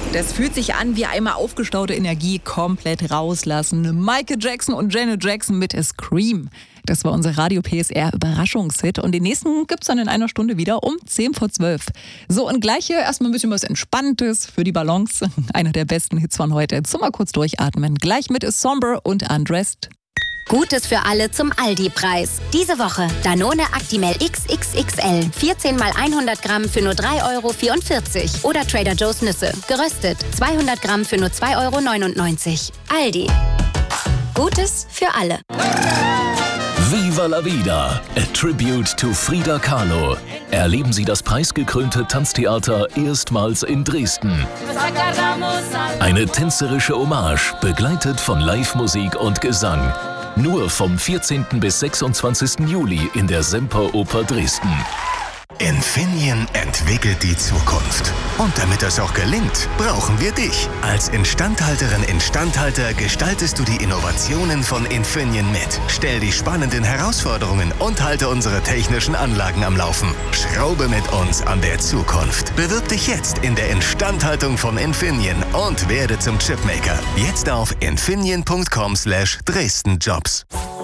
Das fühlt sich an wie einmal aufgestaute Energie komplett rauslassen. Michael Jackson und Janet Jackson mit Scream. Das war unser Radio PSR Überraschungshit und den nächsten gibt's dann in einer Stunde wieder um 10:12. So, und gleich hier erstmal ein bisschen was Entspanntes für die Balance. Einer der besten Hits von heute. Zum mal kurz durchatmen. Gleich mit Somber und Undressed. Gutes für alle zum Aldi-Preis. Diese Woche Danone Actimel XXXL. 14 mal 100 Gramm für nur 3,44 €. Oder Trader Joe's Nüsse. Geröstet. 200 Gramm für nur 2,99 €. Aldi. Gutes für alle. Viva la Vida, a tribute to Frida Kahlo. Erleben Sie das preisgekrönte Tanztheater erstmals in Dresden. Eine tänzerische Hommage, begleitet von Live-Musik und Gesang. Nur vom 14. bis 26. Juli in der Semperoper Dresden. Infineon entwickelt die Zukunft. Und damit das auch gelingt, brauchen wir dich. Als Instandhalterin, Instandhalter gestaltest du die Innovationen von Infineon mit. Stell die spannenden Herausforderungen und halte unsere technischen Anlagen am Laufen. Schraube mit uns an der Zukunft. Bewirb dich jetzt in der Instandhaltung von Infineon und werde zum Chipmaker. Jetzt auf infineon.com/Dresdenjobs.